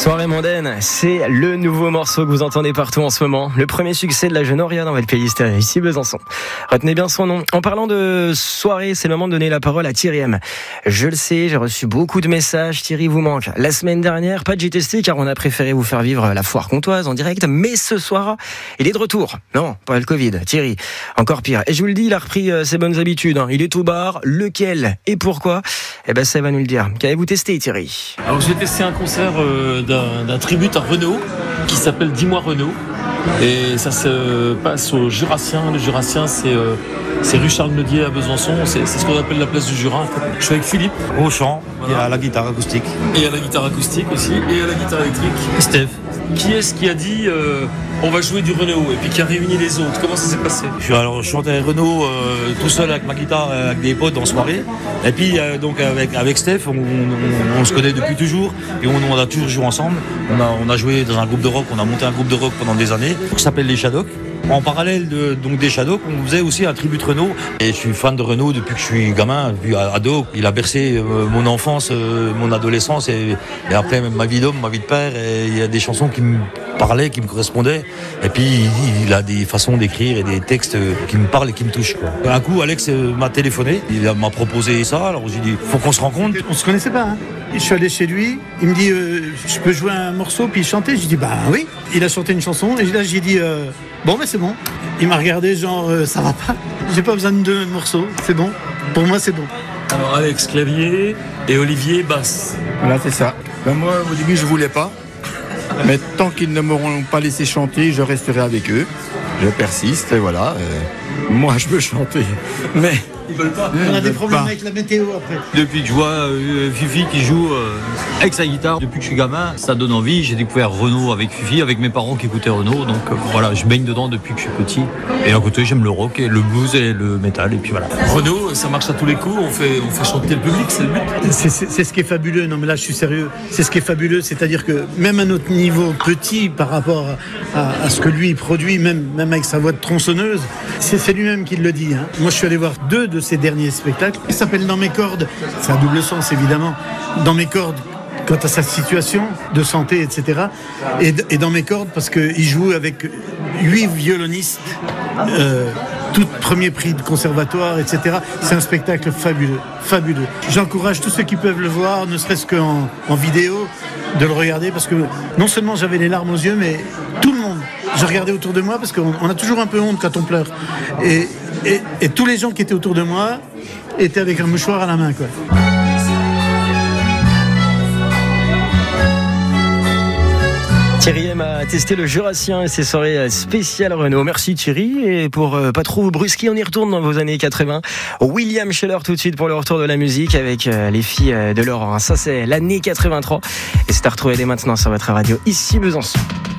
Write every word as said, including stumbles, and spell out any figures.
Soirée mondaine, c'est le nouveau morceau que vous entendez partout en ce moment. Le premier succès de la jeune Auria dans votre playlist ici Besançon. Retenez bien son nom. En parlant de soirée, c'est le moment de donner la parole à Thierry M. Je le sais, j'ai reçu beaucoup de messages. Thierry vous manque. La semaine dernière, pas de J T S T car on a préféré vous faire vivre la foire comtoise en direct. Mais ce soir, il est de retour. Non, pas le Covid. Thierry, encore pire. Et je vous le dis, il a repris ses bonnes habitudes. Il est au bar. Lequel et pourquoi? Eh ben, ça va nous le dire. Qu'avez-vous testé, Thierry? Alors, j'ai testé un concert euh, d'un, d'un tribute à Renaud qui s'appelle Dis-moi Renaud. Et ça se passe au Jurassien. Le Jurassien, c'est, euh, c'est rue Charles-Nodier à Besançon. C'est, c'est ce qu'on appelle la place du Jura. Je suis avec Philippe au chant, voilà. Et à la guitare acoustique. Et à la guitare acoustique aussi. Et à la guitare électrique. Steph. Qui est-ce qui a dit euh, on va jouer du Renaud et puis qui a réuni les autres? Comment ça s'est passé? Je suis alors je chantais Renaud euh, tout seul avec ma guitare, avec des potes en soirée. Et puis euh, donc avec avec Steph, on, on, on se connaît depuis toujours et on, on a toujours joué ensemble. On a on a joué dans un groupe de rock, on a monté un groupe de rock pendant des années qui s'appelle les Shadocks. En parallèle de, donc des Shadocks, on faisait aussi un tribut Renaud. Et je suis fan de Renaud depuis que je suis gamin, depuis ado. Il a bercé euh, mon enfance, euh, mon adolescence et, et après ma vie d'homme, ma vie de père. Et il y a des chansons qui me parlaient, qui me correspondaient. Et puis il, il a des façons d'écrire et des textes qui me parlent et qui me touchent, quoi. Un coup, Alex m'a téléphoné, il m'a proposé ça. Alors j'ai dit, faut qu'on se rencontre. On se connaissait pas, hein. Je suis allé chez lui, il me dit, euh, je peux jouer un morceau puis chanter. J'ai dit, bah oui. Il a chanté une chanson et là j'ai dit, euh, bon ben c'est bon. Il m'a regardé genre, euh, ça va pas. J'ai pas besoin de deux morceaux, c'est bon. Pour moi c'est bon. Alors Alex clavier et Olivier basse. Voilà, c'est ça. Ben moi au début je voulais pas, mais tant qu'ils ne m'auront pas laissé chanter, je resterai avec eux. Je persiste et voilà. Euh, moi je veux chanter, mais ils veulent pas. On a des problèmes pas. Avec la météo après. Depuis que je vois euh, Fifi qui joue euh, avec sa guitare, depuis que je suis gamin, ça donne envie. J'ai découvert Renaud avec Fifi, avec mes parents qui écoutaient Renaud. Donc euh, voilà, je baigne dedans depuis que je suis petit. Et à côté, j'aime le rock, et le blues et le métal. Et puis voilà. Renaud, ça marche à tous les coups. On fait, on fait chanter le public, c'est le but. C'est, c'est, c'est ce qui est fabuleux. Non mais là, je suis sérieux. C'est ce qui est fabuleux. C'est-à-dire que même à notre niveau petit par rapport à, à ce que lui il produit, même, même avec sa voix de tronçonneuse, c'est, c'est lui-même qui le dit, hein. Moi, je suis allé voir deux de ses derniers spectacles. Il s'appelle Dans mes cordes. C'est un double sens, évidemment. Dans mes cordes, quant à sa situation de santé, et cetera. Et, et dans mes cordes, parce qu'il joue avec huit violonistes, euh, tout premier prix de conservatoire, et cetera. C'est un spectacle fabuleux, fabuleux. J'encourage tous ceux qui peuvent le voir, ne serait-ce qu'en en vidéo, de le regarder, parce que non seulement j'avais les larmes aux yeux, mais tout le monde. Je regardais autour de moi, parce qu'on on a toujours un peu honte quand on pleure. Et, et, et tous les gens qui étaient autour de moi étaient avec un mouchoir à la main, quoi. Thierry M a testé le Jurassien et ses soirées spéciales Renaud. Merci Thierry. Et pour euh, pas trop vous brusquer, on y retourne dans vos années quatre-vingts. William Scheller tout de suite pour le retour de la musique avec euh, les filles de Laurent. Ça c'est l'année quatre-vingt-trois et c'est à retrouver dès maintenant sur votre radio ici Besançon.